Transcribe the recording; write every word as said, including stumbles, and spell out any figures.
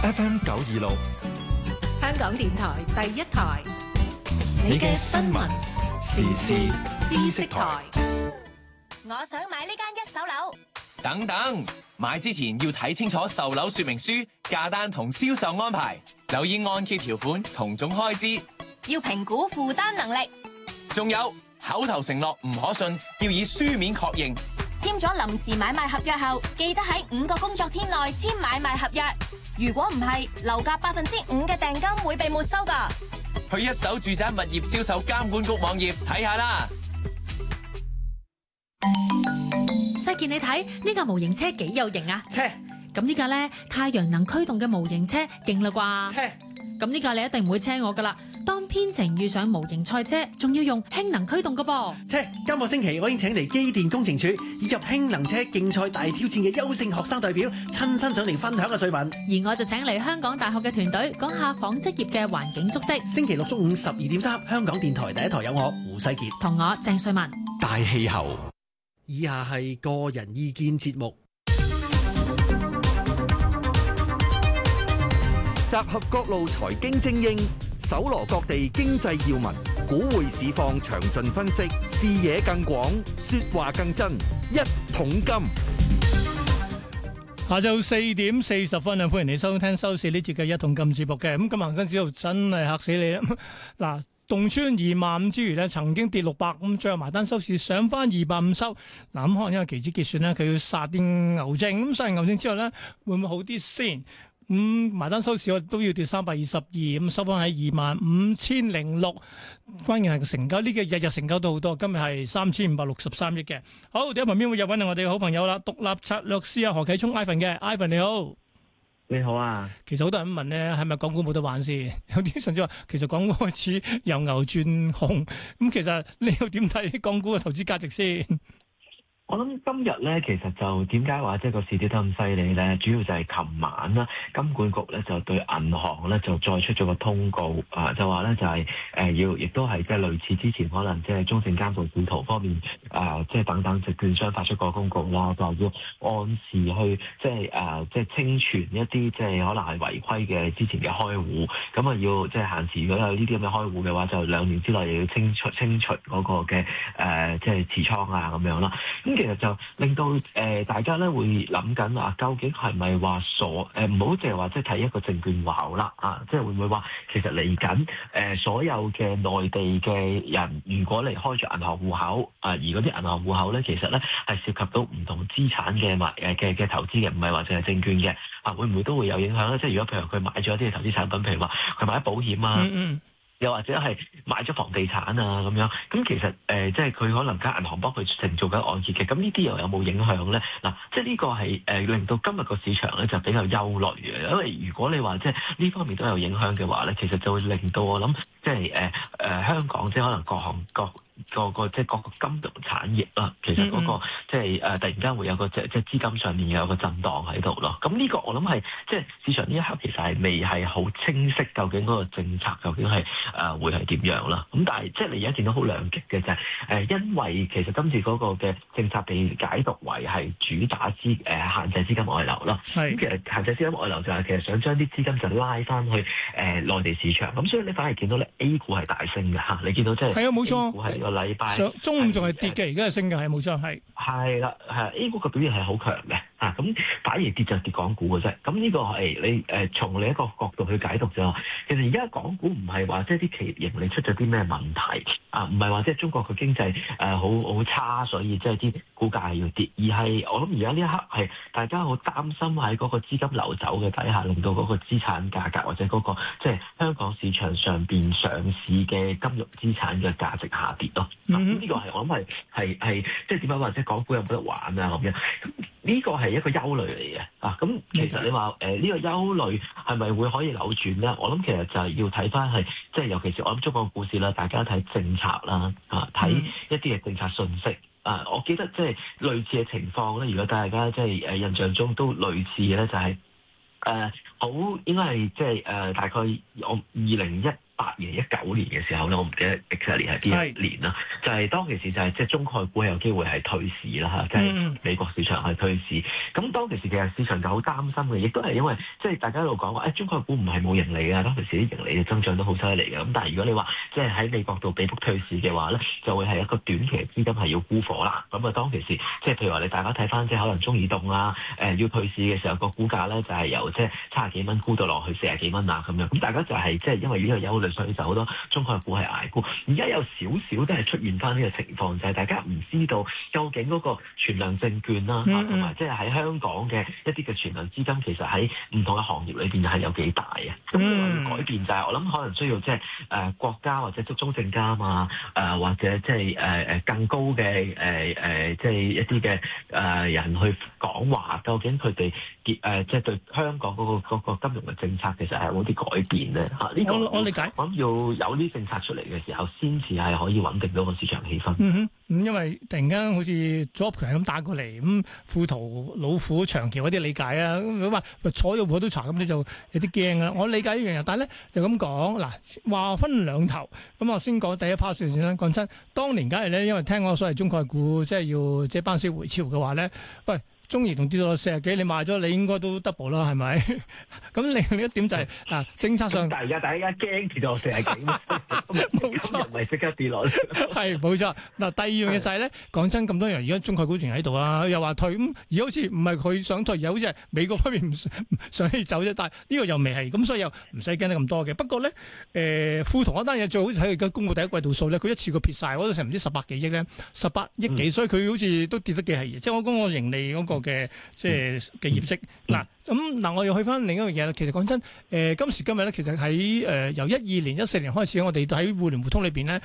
F M 九二六， 香港電台第一台， 你嘅新聞時事知識台。 我想買呢間一手樓。 等等，買之前要睇清楚售樓說明書、價單同銷售安排，留意按揭條款同總開支， 要評估負擔能力。 仲有口頭承諾唔可信，要以書面確認。 簽咗臨時買賣合約後，記得喺五個工作天內簽買賣合約。如果唔係，樓價百分之五嘅訂金會被沒收㗎。 去一手住宅物業銷售監管局網頁睇下啦。 世健，你睇呢架模型車幾有型啊！ 車咁呢架咧太陽能驅動嘅模型車勁啦啩！ 車咁呢架你一定唔會車我噶啦。當編程遇上模型賽車，仲要用氫能驅動噶噃。 車今個星期我已經請嚟機電工程署以及氫能車競賽大挑戰嘅優勝學生代表親身上嚟分享嘅趣聞， 而我就請嚟香港大學嘅團隊講下紡織業嘅環境足跡。 星期六中午十二點三，香港電台第一台有我胡世傑同我鄭瑞文。 大氣候。 以下係個人意見節目， 集合各路財經精英，搜羅各地經濟要聞，股匯市況詳盡分析，視野更廣，說話更真。一桶金， 下晝四點四十分啊！歡迎你收聽收視呢節嘅一桶金節目嘅。咁今日恒生指數真係嚇死你啦！嗱。洞穿二萬五之餘咧，曾經跌六百，咁最後埋單收市上翻二百五收。嗱，咁可能因為期指結算咧，佢要殺啲牛證，咁殺完牛證之後咧，會唔會好啲先？咁、嗯、埋單收市我都要跌三百二十二，咁收翻喺二萬五千零六。關鍵係個成交，呢個日日成交都好多，今日係三千五百六十三億嘅。好，第一旁邊會入揾我哋嘅好朋友啦，獨立策略師啊何啟聰 Ivan 嘅 Ivan 你好。 你好啊， 其實好多人問咧，係咪港股冇得玩先？有啲甚至話，其實港股開始由牛轉熊，咁其實你又點睇港股嘅投資價值先？ 我諗今日咧，其實就點解話即係個市跌得咁犀利咧？主要就係琴晚啦，金管局咧就對銀行咧就再出咗個通告啊，就話咧就係誒要，亦都係即係類似之前可能即係中證監同股圖方面啊，即係等等證券商發出個公告啦，就要按時去即係誒即係清存一啲即係可能係違規嘅之前嘅開戶，咁啊要即係限時，如果有呢啲咁嘅開戶嘅話，就兩年之內又要清除清除嗰個嘅誒即係持倉啊咁樣啦。咁其實就令到誒、呃、大家咧會諗緊啊，究竟係咪話所誒唔好淨係話即係睇一個證券戶啦啊，即係會唔會話其實嚟緊誒所有嘅內地嘅人，如果嚟開咗銀行戶口啊，而嗰啲銀行戶口咧，其實咧係涉及到唔同資產嘅買誒嘅嘅投資嘅，唔係話淨係證券嘅啊，會唔會都會有影響咧？即係如果譬如佢買咗一啲投資產品，譬如話佢買咗保險啊。嗯嗯又或者係買咗房地產啊咁樣，咁其實誒、呃、即係佢可能間銀行幫佢承做緊按揭嘅，咁呢啲又有冇影響咧？嗱，即係呢個係誒、呃、令到今日個市場咧就比較憂慮嘅，因為如果你話即係呢方面都有影響嘅話咧，其實就會令到我諗即係誒誒香港即係可能各行各個個即係各個金融產業啦，其實嗰、那個、嗯、即係誒、呃、突然間會有個即係即係資金上面有個震盪喺度咯。咁呢個我諗係即係市場呢一刻其實係未係好清晰，究竟嗰個政策究竟係誒、呃、會係點樣啦？咁但係即係你而家見到好兩極嘅就係、是、誒、呃，因為其實今次嗰個嘅政策被解讀為係主打資誒、呃、限制資金外流啦。咁是其實限制資金外流就係其實想將啲資金就拉翻去誒、呃、內地市場。咁所以你反而見到咧 A 股係大升嘅嚇，你見到即係係啊冇錯，A 股係個禮拜中午仲係跌嘅，而家係升嘅，係冇錯係。 係啦，係 A 股嘅表現係好強嘅。啊，咁反而跌就跌港股嘅啫。咁呢個係你誒、呃、從另一個角度去解讀就，其實而家港股唔係話即係啲企業盈利出咗啲咩問題啊，唔係話即係中國嘅經濟誒好好差，所以即係啲股價係要跌，而係我諗而家呢一刻係大家好擔心喺嗰個資金流走嘅底下，令到嗰個資產價格或者嗰、嗰個即係香港市場上邊上市嘅金融資產嘅價值下跌咯。咁呢、mm hmm. 個係我諗係係係即係點解話即係港股有冇得玩啊咁樣？呢個係一個憂慮嚟嘅啊！咁其實你話誒呢個憂慮係咪會可以扭轉咧？我諗其實就係要睇翻係即係尤其是我諗中國股市啦，大家睇政策啦啊，睇一啲嘅政策信息啊。我記得即係類似嘅情況咧，如果大家即係誒印象中都類似嘅咧，就係誒好應該係即係誒大概我二零一八年、一九年嘅時候咧，我唔記得 exactly 係邊一年啦，就係、是、當其時就係即係中概股係有機會係退市啦嚇，即、就、係、是、美國市場係退市。咁、嗯、當其時其實市場就好擔心嘅，亦都係因為即係大家一路講話誒中概股唔係冇盈利嘅，當其時啲盈利嘅增長都好犀利嘅。咁但係如果你話即係喺美國度被迫退市嘅話咧，就會係一個短期嘅資金係要沽貨啦。咁啊當其時即係譬如話你大家睇翻即係可能中移動啊誒、呃、要退市嘅時候個股價咧就係由即係七十幾蚊沽到落去四十幾蚊啊咁樣。咁大家就係即係因為呢個憂慮，所以就好多中概股係捱沽。而家有少少都係出現翻呢個情況，就係、是、大家唔知道究竟嗰個存量證券啦，同埋即係喺香港嘅一啲嘅存量資金，其實喺唔同嘅行業裏邊係有幾大嘅。咁呢個改變就係、是、我諗可能需要即係誒國家或者即中證監啊，誒、呃、或者即係誒誒更高嘅誒誒即係一啲嘅誒人去講話，究竟佢哋結誒即係對香港嗰、那個嗰、那個金融嘅政策其實係有啲改變咧嚇。呢、這個我我理解， 我諗要有啲政策出嚟嘅時候，先至係可以穩定到個市場氣氛。 嗯哼，咁因為突然間好似左一盤咁打過嚟，咁富途、老虎、長橋嗰啲理解啊，咁話坐咗好多茶，咁你就有啲驚啊。我理解呢樣嘢，但係咧又咁講嗱，話分兩頭，咁我先講第一 part 先啦。講真，當年梗係咧，因為聽講所謂中概股即係要即係班師回朝嘅話咧，喂。中移動跌到四十幾，你賣咗你應該都 double 啦，係咪？咁另一點就係、是、啊，政策上， 但係而家大家驚跌到四十幾，冇錯，唔係即刻跌落。係冇錯。嗱，第二樣嘢就係、是、咧，講真咁多人，而家中概股仲喺度啊，又話退咁，而好似唔係佢想退，而好似係美國方面唔想去走啫。但係呢個又未係，咁所以又唔使驚得咁多嘅。不過咧，誒、呃，富途嗰單嘢最好睇佢而家公佈第一季度數咧，佢一次過撇晒，嗰度成唔知十百幾億咧，十八億幾，嗯、所以佢好似都跌得幾係嘢。即係我講個盈利嗰、那個。嘅即係嘅業績嗱，咁嗱我要去翻另一樣嘢啦。其實講真，誒、呃、今時今日咧，其實喺誒、呃、由一二年、一四年開始，我哋喺互聯互通裏邊咧，